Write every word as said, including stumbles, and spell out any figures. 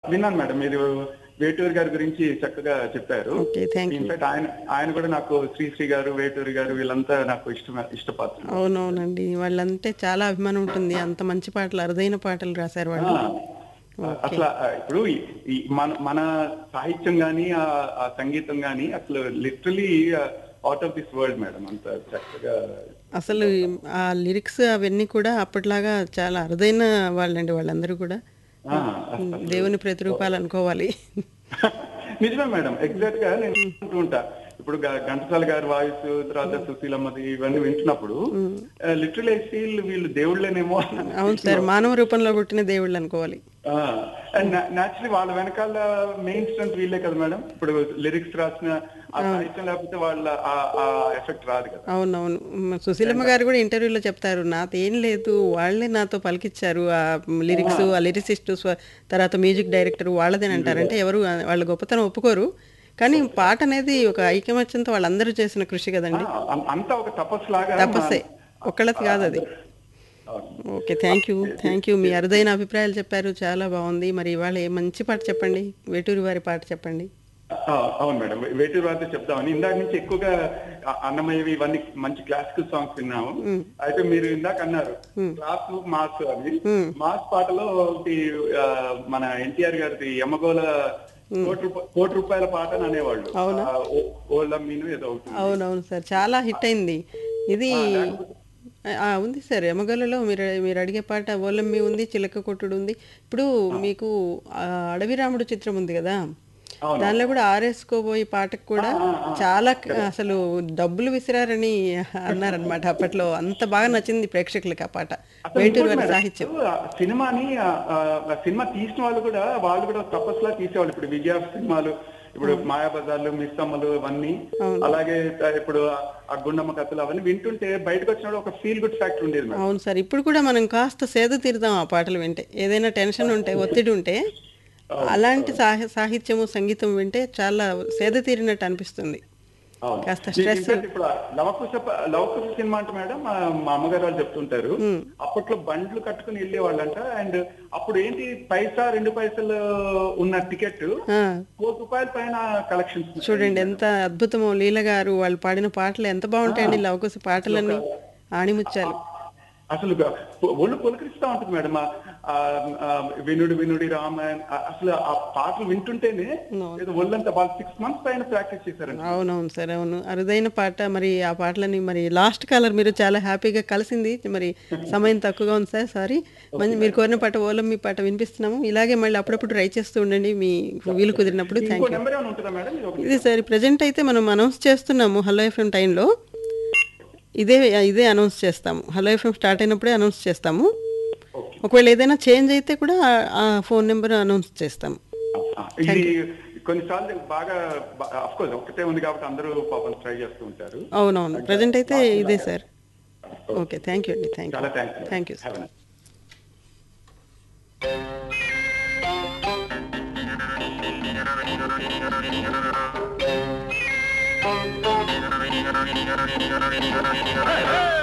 విన్నాను మేడం. మీరు వేటూరి గారి గురించి చక్కగా చెప్పారు. ఓకే. Thank you. ఇన్ఫాక్ట్ ఆయన ఆయన కూడా నాకు శ్రీశ్రీ గారు, వేటూరి గారు వీళ్ళంతా నాకు ఇష్టం ఇష్టపాత్రులు. అవునవునండి. వాళ్ళంటే చాలా అభిమానం ఉంటుంది. అంత మంచి పాటలు, అరుదైన పాటలు రాశారు ఆ, వాళ్ళు. ఓకే. అసలు ఆ, ఇప్పుడు ఈ- ఈ మన మన సాహిత్యం గాని ఆ ఆ సంగీతం గాని అసలు literally out of this world madam. అంత చక్కగా అసలు ఆ లిరిక్స్ అవన్నీ కూడా అప్పట్లాగా చాలా అరుదైన వాళ్ళండి వాళ్ళందరూ కూడా. ఆ, అసలు దేవుని ప్రతిరూపాలు అనుకోవాలి. నిజమే మేడం. ఎగ్జాక్ట్ గా నేను అంటూ ఉంటా. ఇప్పుడు గ- ఘంటసాల గారి వాయిస్, తర్వాత సుశీలమ్మది ఇవన్నీ వింటున్నప్పుడు లిటరల్ ఐ ఫీల్ వీళ్ళు దేవుళ్ళేనేమో. అవును సార్, మానవ రూపంలో పుట్టిన దేవుళ్ళు అనుకోవాలి. న్యాచురలీ వాళ్ళ వెనకాల మెయిన్ స్ట్రెంత్ వీళ్ళే కదా మేడం. ఇప్పుడు లిరిక్స్ రాసిన ఆ సాహిత్యం లేకపోతే వాళ్ళ ఆ- ఆ ఎఫెక్ట్ రాదు కదా. అవునవును. మ, సుశీలమ్మ గారు కూడా ఇంటర్వ్యూలో చెప్తారు, నాదేం లేదు, వాళ్ళే నాతో పలికిచ్చారు ఆ లిరిక్స్, ఆ లిరిసిస్ట్, తర్వాత మ్యూజిక్ డైరెక్టర్ వాళ్ళదేనంటారు. అంటే ఎవరు ఆ, వాళ్ళ గొప్పతనం ఒప్పుకోరు, కానీ పాట అనేది ఒక ఐకమత్యంతో వాళ్ళందరూ చేసిన కృషి కదండి. ఆ, అం- అంతా ఒక తపస్సు లాగా తపస్సే, ఒక్కళ్ళది కాదు అది. Okay. Thank you. Thank you. మీ అరుదైన అభిప్రాయాలు చెప్పారు, చాలా బాగుంది. మరి ఇవాళ ఏ మంచి పాట చెప్పండి, వేటూరి వారి పాట చెప్పండి. ఆ, అవును మేడం. వేటూరి వారితో చెప్తామని ఇందాక నుంచి ఎక్కువగా ఆ అన్నమయ్యవి ఇవన్నీ మంచి క్లాసికల్ సాంగ్స్ విన్నాము. అయితే మీరు ఇందాక అన్నారు క్లాస్ మాస్ అని. మాస్ పాటలో ఒకటి ఆ, మన ఎన్టీఆర్ గారిది యమగోళ కోటి రూప- కోటి రూపాయల పాట అని అనేవాళ్ళు. అవునా? ఆ, ఓ- ఓళ్ళమ్మీను ఏదో అవుతుంది. అవునవును సార్, చాలా హిట్ అయింది ఇది. ఆ, ఉంది సార్, యమగలలో మీరు మీరు అడిగే పాట ఓలమ్మి ఉంది, చిలక కొట్టుడు ఉంది. ఇప్పుడు మీకు ఆ, అడవి రాముడు చిత్రం ఉంది కదా, అవును. దానిలో కూడా ఆర్ఎస్కోబోయి పాటకు కూడా చాలా క- అసలు డబ్బులు విసిరారని అన్నారనమాట అప్పట్లో. అంత బాగా నచ్చింది ప్రేక్షకులకి ఆ పాట, అసలు వేటూరి ఇంకోటి వారి మేడం, సాహిత్యం. ఆ సినిమాని ఆ, ఆ సినిమా తీసిన వాళ్ళు కూడా వాళ్ళు కూడా తపస్సులా తీసేవాళ్ళు. ఇప్పుడు విజయ సినిమాలు, ఇప్పుడు మాయాబజార్లు, మిస్సమ్మలు ఇవన్నీ, అలాగే ఇప్పుడు ఆ గుండమ్మ కథలు అవన్నీ వింటుంటే బయటకు వచ్చినప్పుడు ఒక ఫీల్ గుడ్ ఫ్యాక్టర్ ఉండేది మేడం. అవును సార్, ఇప్పుడు కూడా మనం కాస్త సేద తీరుదాం ఆ పాటలు వింటే. ఏదైనా టెన్షన్ ఉంటే, ఒత్తిడి ఉంటే, అలాంటి సాహి సాహిత్యము సంగీతం వింటే చాలా సేద తీరినట్టు అనిపిస్తుంది. అవును. కాస్త ఈ- స్ట్రెస్. ఇన్ఫాక్ట్ ఇప్పుడు ఆ లవకుశ ప- లవకుశ సినిమా అంటే మేడం, మా మా అమ్మగారు వాళ్ళు చెప్తుంటారు, అప్పట్లో బండ్లు కట్టుకుని వెళ్ళేవాళ్ళంట. అండ్ అప్పుడు ఏంటి, పైసా రెండు పైసలు ఉన్న టికెట్ ఆ, కోటి రూపాయల పైన కలెక్షన్స్. చూడండి ఎంత అద్భుతమో. లీల గారు వాళ్ళు పాడిన పాటలు ఎంత బాగుంటాయండి, లవకుశ పాటలన్నీ ఆణిముత్యాలు. అసలు పొ- ఒళ్ళు పులకరిస్తా ఉంటుంది మేడం. ఆ- ఆ, ఆ, వినుడి వినుడి రామాయణ్, ఆ- అసలు ఆ పాటలు వింటుంటేనే ఏదో ఒళ్ళంతా వాళ్ళు సిక్స్ మంత్స్ పైన ప్రాక్టీస్ చేశారండి. అవునవును సార్, అవును. అరుదైన పాట. మరి ఆ పాటలని మరి లాస్ట్ కాలర్ మీరు చాలా హ్యాపీగా కలిసింది. మరి సమయం తక్కువగా ఉంది సార్, సారీ. మంచి మీరు కోరిన పాట ఓలమ్మి పాట వినిపిస్తున్నాము. ఇలాగే మళ్ళీ అప్పుడప్పుడు ట్రై చేస్తూ ఉండండి మీ వీలు కుదిరినప్పుడు. ఇంకో థ్యాంక్ యూ. నెంబర్ ఏమైనా ఉంటుందా మేడం? ఇది ఒకటి. ఇది సార్ ప్రజెంట్ అయితే మనం అనౌన్స్ చేస్తున్నాము హలో ఎఫ్ఎం టైంలో. ఇదే ఇదే అనౌన్స్ చేస్తాము. హలో ఎఫ్ఎం స్టార్ట్ అయినప్పుడే అనౌన్స్ చేస్తాము. ఓకే. ఒకవేళ ఏదైనా చేంజ్ అయితే కూడా ఆ- ఆ ఫోన్ నెంబర్ అనౌన్స్ చేస్తాము. ఆ, ఇది కొన్నిసార్లు బాగా అఫ్ కోర్స్ ఒకటే ఉంది కాబట్టి అందరూ పాపం ట్రై చేస్తూ ఉంటారు. అవునవును, ప్రజెంట్ అయితే ఇదే సార్. ఓకే. థ్యాంక్ యూ అండి. Thank you. చాలా thanks. Thank you. Have a nice- Hey, hey!